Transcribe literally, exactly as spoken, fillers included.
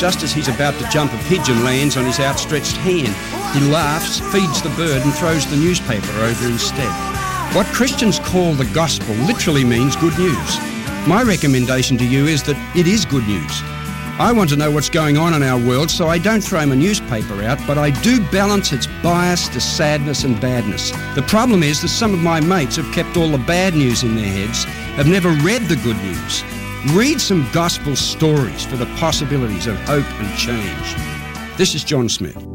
just as he's about to jump, a pigeon lands on his outstretched hand. He laughs, feeds the bird and throws the newspaper over instead. What Christians call the gospel literally means good news. My recommendation to you is that it is good news. I want to know what's going on in our world, so I don't throw my newspaper out, but I do balance its bias to sadness and badness. The problem is that some of my mates have kept all the bad news in their heads, have never read the good news. Read some gospel stories for the possibilities of hope and change. This is John Smith.